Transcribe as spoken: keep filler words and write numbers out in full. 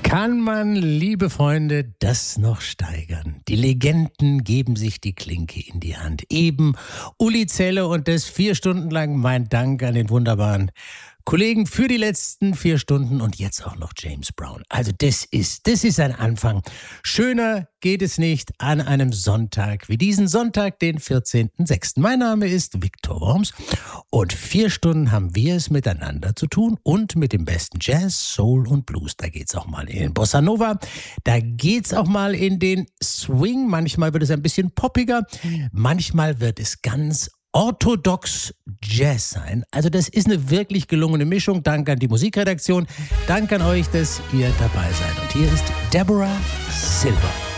Kann man, liebe Freunde, das noch steigern? Die Legenden geben sich die Klinke in die Hand. Eben Uli Zelle und das vier Stunden lang mein Dank an den wunderbaren Kollegen für die letzten vier Stunden und jetzt auch noch James Brown. Also das ist, das ist ein Anfang. Schöner geht es nicht an einem Sonntag wie diesen Sonntag, den vierzehnten sechsten Mein Name ist Viktor Worms und vier Stunden haben wir es miteinander zu tun und mit dem besten Jazz, Soul und Blues. Da geht's auch mal in den Bossa Nova, da geht's auch mal in den Swing. Manchmal wird es ein bisschen poppiger, manchmal wird es ganz orthodox Jazz sein. Also das ist eine wirklich gelungene Mischung. Danke an die Musikredaktion. Danke an euch, dass ihr dabei seid. Und hier ist Deborah Silver.